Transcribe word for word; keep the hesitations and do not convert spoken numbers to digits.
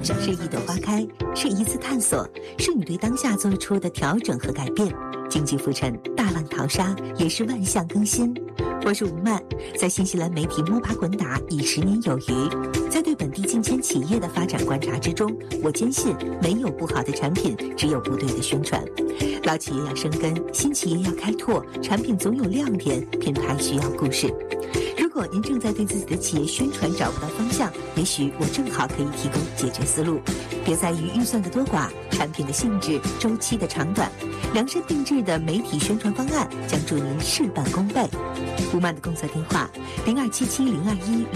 是一朵花开，是一次探索，是你对当下做出的调整和改变。经济浮沉，大浪淘沙，也是万象更新。我是吴曼，在新西兰媒体摸爬滚打已十年有余，在对本地进签企业的发展观察之中，我坚信没有不好的产品，只有不对的宣传。老企业要生根，新企业要开拓，产品总有亮点，品牌需要故事。如果您正在对自己的企业宣传找不到方向，也许我正好可以提供解决思路。别在于预算的多寡，产品的性质、周期的长短，量身定制的媒体宣传方案将助您事半功倍。吴曼的工作电话：零二七七零二一。